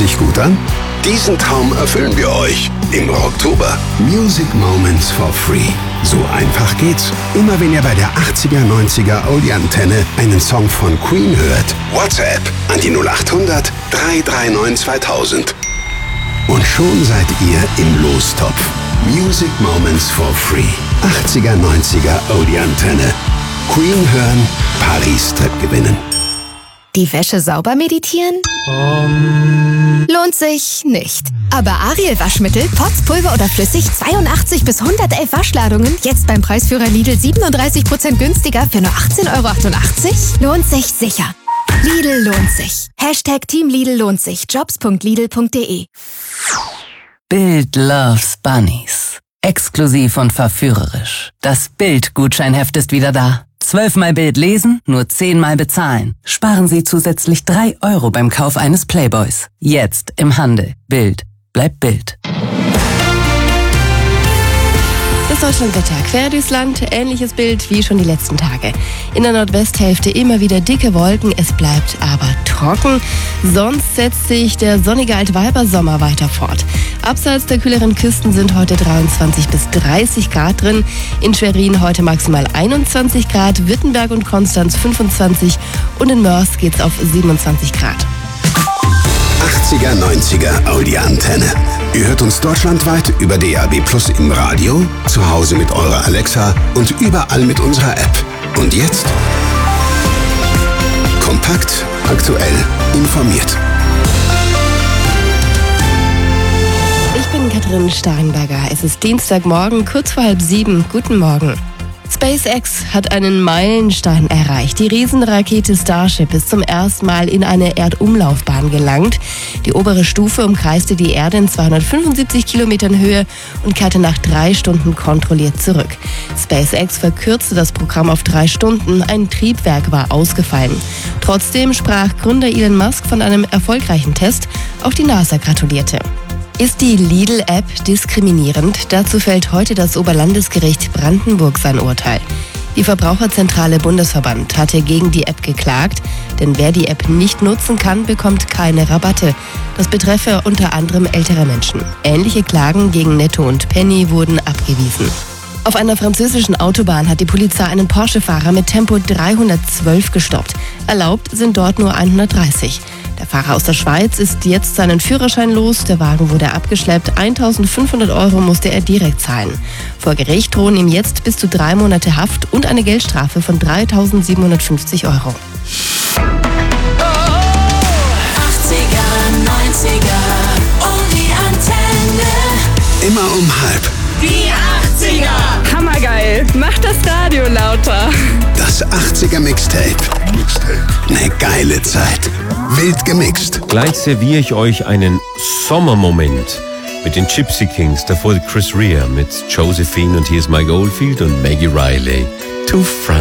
sich gut an? Diesen Traum erfüllen wir euch im Rocktober. Music Moments for free. So einfach geht's. Immer wenn ihr bei der 80er, 90er Oldie-Antenne einen Song von Queen hört. WhatsApp an die 0800 339 2000. Und schon seid ihr im Lostopf. Music Moments for free. 80er, 90er Oldie-Antenne. Queen hören, Paris-Trip gewinnen. Die Wäsche sauber meditieren? Lohnt sich nicht. Aber Ariel Waschmittel, Pots, Pulver oder flüssig, 82 bis 111 Waschladungen, jetzt beim Preisführer Lidl 37% günstiger für nur 18,88 €? Lohnt sich sicher. Lidl lohnt sich. Hashtag Team Lidl lohnt sich. Jobs.lidl.de. Bild loves Bunnies. Exklusiv und verführerisch. Das Bild-Gutscheinheft ist wieder da. 12-mal Bild lesen, nur 10-mal bezahlen. Sparen Sie zusätzlich 3 € beim Kauf eines Playboys. Jetzt im Handel. Bild bleibt Bild. Das Deutschlandwetter quer durchs Land, ähnliches Bild wie schon die letzten Tage. In der Nordwesthälfte immer wieder dicke Wolken, es bleibt aber trocken. Sonst setzt sich der sonnige Altweibersommer weiter fort. Abseits der kühleren Küsten sind heute 23 bis 30 Grad drin. In Schwerin heute maximal 21 Grad, Wittenberg und Konstanz 25 und in Mörs geht's auf 27 Grad. 80er, 90er Audi-Antenne. Ihr hört uns deutschlandweit über DAB+ im Radio, zu Hause mit eurer Alexa und überall mit unserer App. Und jetzt? Kompakt, aktuell, informiert. Ich bin Katrin Steinberger. Es ist Dienstagmorgen, kurz vor 6:30. Guten Morgen. SpaceX hat einen Meilenstein erreicht. Die Riesenrakete Starship ist zum ersten Mal in eine Erdumlaufbahn gelangt. Die obere Stufe umkreiste die Erde in 275 Kilometern Höhe und kehrte nach 3 Stunden kontrolliert zurück. SpaceX verkürzte das Programm auf 3 Stunden. Ein Triebwerk war ausgefallen. Trotzdem sprach Gründer Elon Musk von einem erfolgreichen Test. Auch die NASA gratulierte. Ist die Lidl-App diskriminierend? Dazu fällt heute das Oberlandesgericht Brandenburg sein Urteil. Die Verbraucherzentrale Bundesverband hatte gegen die App geklagt, denn wer die App nicht nutzen kann, bekommt keine Rabatte. Das betreffe unter anderem ältere Menschen. Ähnliche Klagen gegen Netto und Penny wurden abgewiesen. Auf einer französischen Autobahn hat die Polizei einen Porsche-Fahrer mit Tempo 312 gestoppt. Erlaubt sind dort nur 130. Der Fahrer aus der Schweiz ist jetzt seinen Führerschein los. Der Wagen wurde abgeschleppt. 1.500 € musste er direkt zahlen. Vor Gericht drohen ihm jetzt bis zu 3 Monate Haft und eine Geldstrafe von 3.750 €. 80er, 90er, und die Antenne. Immer um 12:30. Die 80er. Hammergeil. Mach das Radio lauter. Das 80er Mixtape. Eine geile Zeit. Wild gemixt. Gleich serviere ich euch einen Sommermoment mit den Gypsy Kings, davor Chris Rea mit Josephine und hier ist Mike Oldfield und Maggie Riley. To France.